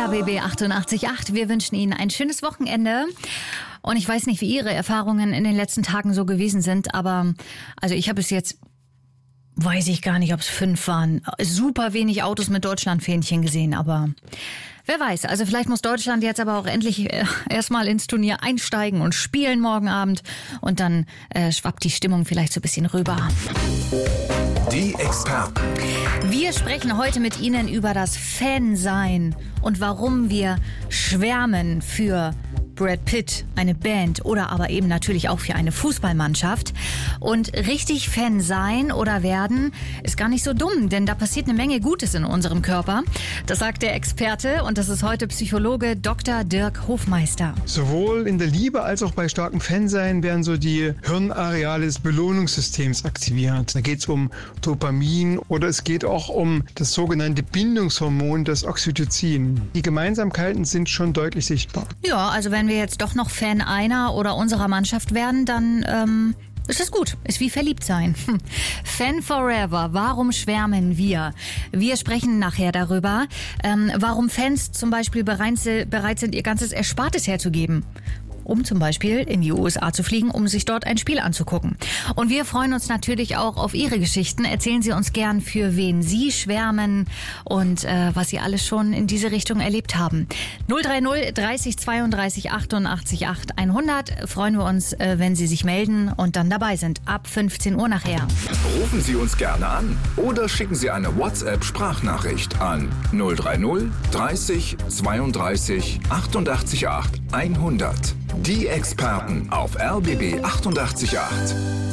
RBB 88.8. Wir wünschen Ihnen ein schönes Wochenende. Und ich weiß nicht, wie Ihre Erfahrungen in den letzten Tagen so gewesen sind, aber also ich habe bis jetzt, weiß ich gar nicht, ob es 5 waren, super wenig Autos mit Deutschlandfähnchen gesehen, aber wer weiß. Also vielleicht muss Deutschland jetzt aber auch endlich erstmal ins Turnier einsteigen und spielen morgen Abend und dann schwappt die Stimmung vielleicht so ein bisschen rüber. Die Experten. Wir sprechen heute mit Ihnen über das Fansein und warum wir schwärmen für Brad Pitt, eine Band oder aber eben natürlich auch für eine Fußballmannschaft. Und richtig Fan sein oder werden ist gar nicht so dumm, denn da passiert eine Menge Gutes in unserem Körper. Das sagt der Experte und das ist heute Psychologe Dr. Dirk Hofmeister. Sowohl in der Liebe als auch bei starkem Fansein werden so die Hirnareale des Belohnungssystems aktiviert. Da geht es um Dopamin oder es geht auch um das sogenannte Bindungshormon, das Oxytocin. Die Gemeinsamkeiten sind schon deutlich sichtbar. Ja, also wenn wir jetzt doch noch Fan einer oder unserer Mannschaft werden, dann ist das gut. Ist wie verliebt sein. Fan forever. Warum schwärmen wir? Wir sprechen nachher darüber, warum Fans zum Beispiel bereit sind, ihr ganzes Erspartes herzugeben, um zum Beispiel in die USA zu fliegen, um sich dort ein Spiel anzugucken. Und wir freuen uns natürlich auch auf Ihre Geschichten. Erzählen Sie uns gern, für wen Sie schwärmen und was Sie alles schon in diese Richtung erlebt haben. 030 30 32 88 8 100. Freuen wir uns, wenn Sie sich melden und dann dabei sind. Ab 15 Uhr nachher. Rufen Sie uns gerne an oder schicken Sie eine WhatsApp-Sprachnachricht an 030 30 32 88 8 100. Die Experten auf RBB 88.8.